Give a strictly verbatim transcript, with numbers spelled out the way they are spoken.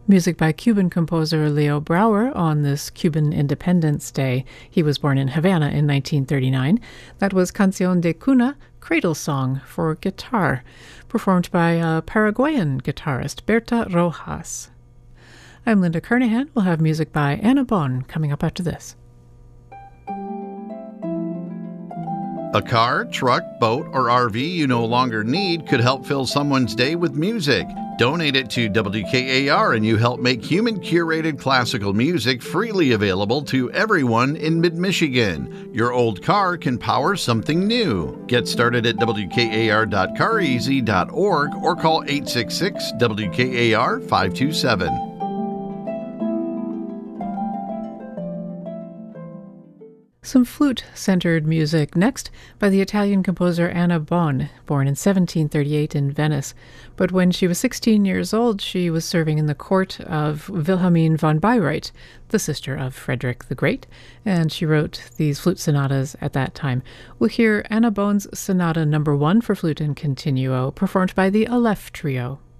Music by Cuban composer Leo Brouwer on this Cuban Independence Day. He was born in Havana in nineteen thirty-nine. That was Canción de Cuna, Cradle Song for guitar, performed by a Paraguayan guitarist, Berta Rojas. I'm Linda Kernahan. We'll have music by Anna Bon coming up after this. A car, truck, boat, or R V you no longer need could help fill someone's day with music. Donate it to W K A R and you help make human-curated classical music freely available to everyone in mid-Michigan. Your old car can power something new. Get started at W K A R dot car easy dot org or call eight six six W K A R five two seven. Some flute-centered music next by the Italian composer Anna Bon, born in seventeen thirty-eight in Venice. But when she was sixteen years old, she was serving in the court of Wilhelmine von Bayreuth, the sister of Frederick the Great, and she wrote these flute sonatas at that time. We'll hear Anna Bon's Sonata Number One for flute and continuo, performed by the Aleph Trio.